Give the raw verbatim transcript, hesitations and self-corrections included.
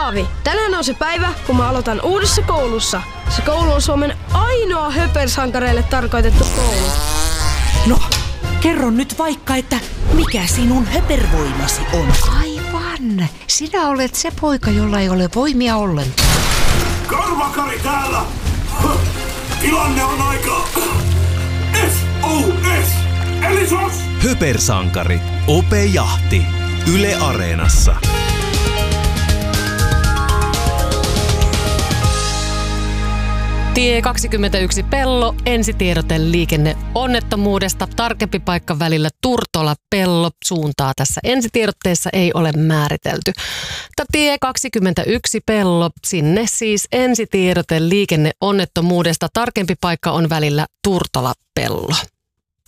Paavi, tänään on se päivä, kun mä aloitan uudessa koulussa. Se koulu on Suomen ainoa höpersankareille tarkoitettu koulu. No, kerro nyt vaikka, että mikä sinun höpervoimasi on. Aivan. Sinä olet se poika, jolla ei ole voimia ollenkaan. Karvakari täällä! Tilanne on aika... S O S! Eli sos! Höpersankari. Ope Jahti. Yle Areenassa. Tie kaksikymmentäyksi Pello, ensitiedote liikenneonnettomuudesta, tarkempi paikka välillä Turtola-Pello, suuntaa tässä ensitiedotteessa ei ole määritelty. Mutta tie kaksikymmentäyksi Pello, sinne siis ensitiedote liikenneonnettomuudesta, tarkempi paikka on välillä Turtola-Pello.